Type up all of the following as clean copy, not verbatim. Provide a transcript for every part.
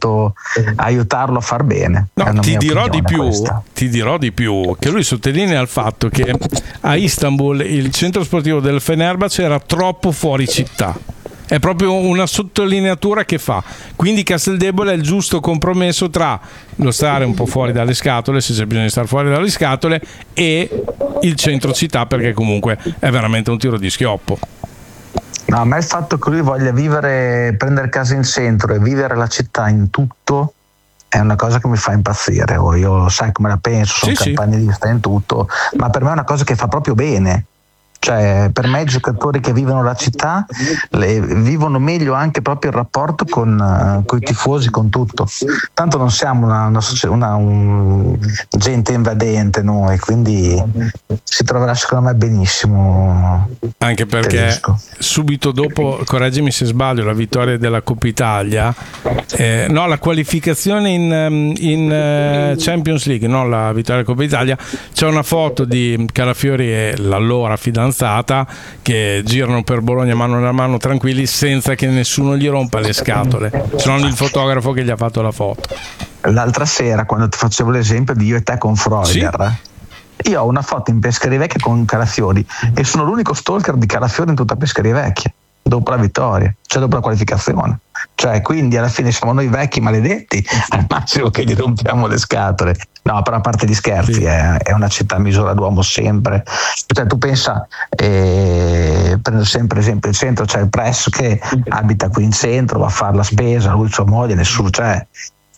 potuto aiutarlo a far bene. No, ti dirò di più, che lui sottolinea il fatto che a Istanbul il centro sportivo del Fenerbahce era troppo fuori città. È proprio una sottolineatura che fa. Quindi Casteldebole è il giusto compromesso tra lo stare un po' fuori dalle scatole, se c'è bisogno di stare fuori dalle scatole, e il centro città, perché comunque è veramente un tiro di schioppo. No, a me il fatto che lui voglia prendere casa in centro e vivere la città in tutto è una cosa che mi fa impazzire. Io sai come la penso, sono campagne di vista in tutto, ma per me è una cosa che fa proprio bene. Cioè, per me i giocatori che vivono la città vivono meglio anche proprio il rapporto con i tifosi, con tutto. Tanto non siamo una gente invadente noi, quindi si troverà secondo me benissimo. Anche perché subito dopo, correggimi se sbaglio, la vittoria della Coppa Italia, la qualificazione in Champions League, non la vittoria della Coppa Italia, c'è una foto di Calafiori e l'allora fidanzata che girano per Bologna mano nella mano tranquilli, senza che nessuno gli rompa le scatole, se non il fotografo che gli ha fatto la foto. L'altra sera, quando ti facevo l'esempio di io e te con Freuler, io ho una foto in Pescaria Vecchia con Calafiori e sono l'unico stalker di Calafiori in tutta Pescaria Vecchia dopo la vittoria, cioè dopo la qualificazione. Cioè, quindi alla fine siamo noi vecchi maledetti al massimo che gli rompiamo le scatole. No, però a parte gli scherzi, è una città a misura d'uomo sempre. Cioè, tu pensa, prendo sempre esempio il centro, c'è il Press che abita qui in centro, va a fare la spesa, lui sua moglie, nessuno, cioè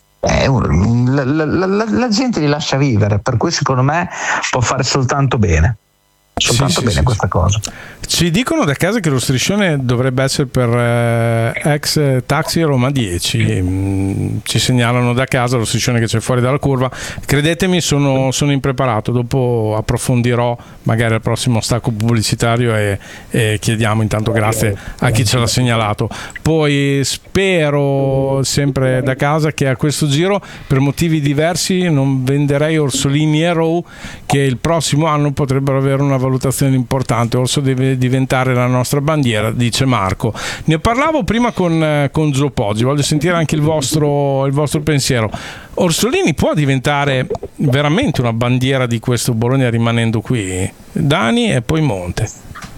la gente li lascia vivere, per cui secondo me può fare soltanto bene. Questa cosa. Ci dicono da casa che lo striscione dovrebbe essere per ex Taxi Roma 10. Ci segnalano da casa lo striscione che c'è fuori dalla curva. Credetemi, sono impreparato. Dopo approfondirò magari al prossimo stacco pubblicitario e chiediamo intanto grazie a chi ce l'ha segnalato. Poi spero sempre da casa che a questo giro, per motivi diversi, non venderei Orsolini e Rowe, che il prossimo anno potrebbero avere una valutazione importante. Orso deve diventare la nostra bandiera, dice Marco. Ne parlavo prima con Gio Poggi, voglio sentire anche il vostro pensiero. Orsolini può diventare veramente una bandiera di questo Bologna rimanendo qui? Dani e poi Monte.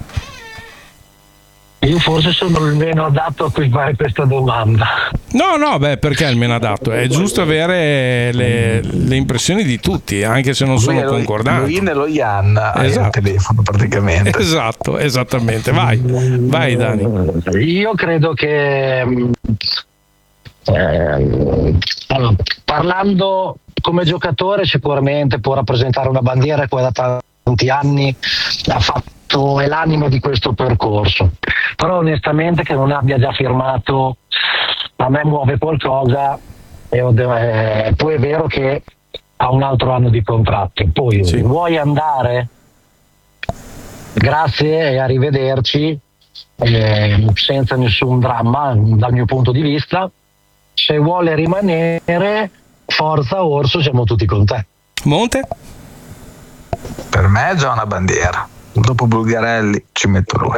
Io forse sono il meno adatto a cui fare questa domanda. No, perché è il meno adatto? È giusto avere le impressioni di tutti, anche se non sono concordanti. Lo Yin e lo Yan al telefono praticamente. Esatto, esattamente. Vai Dani. Io credo che parlando come giocatore sicuramente può rappresentare una bandiera che da tanti anni ha fatto è l'animo di questo percorso, però onestamente che non abbia già firmato a me muove qualcosa, e poi è vero che ha un altro anno di contratto, poi vuoi andare, grazie e arrivederci, senza nessun dramma dal mio punto di vista. Se vuole rimanere, forza Orso, siamo tutti con te. Monte? Per me è già una bandiera. Dopo Bulgarelli ci metto lui.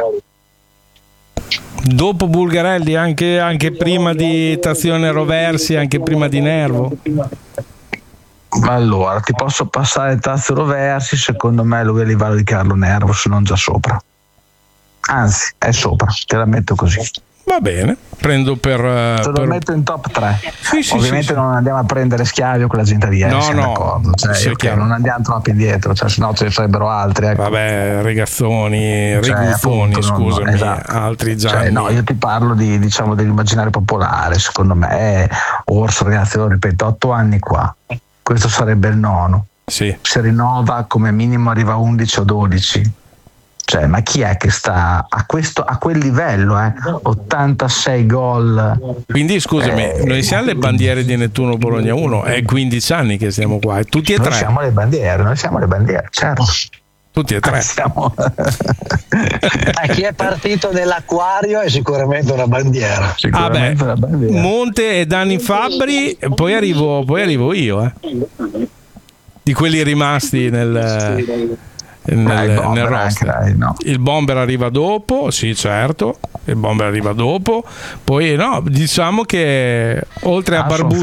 Dopo Bulgarelli, anche prima di Tazione Roversi, anche prima di Nervo? Ma allora ti posso passare Tazio Roversi, secondo me lui è a livello di Carlo Nervo, se non già sopra, anzi è sopra, te la metto così. Va bene, prendo lo metto in top 3. Ovviamente non andiamo a prendere Schiavio con la gente via, non andiamo troppo indietro, sennò ce ne sarebbero altri. Vabbè, Regazzoni, Riguzzoni, scusami, altri Gianni. Io ti parlo dell'immaginario popolare. Secondo me Orso, ragazzi, lo ripeto, 8 anni qua, questo sarebbe il 9. Se rinnova come minimo arriva a 11 o 12. Cioè, ma chi è che sta a quel livello? 86 gol. Quindi scusami, noi siamo le bandiere di Nettuno Bologna 1, è 15 anni che siamo qua, tutti e tre. Noi siamo le bandiere, certo. Tutti e tre. Chi è partito nell'acquario è sicuramente una bandiera. Monte e Dani Fabbri, poi arrivo io, di quelli rimasti nel roster. Il Bomber arriva dopo, sì, certo, il Bomber arriva dopo. Poi diciamo che oltre a Barbucci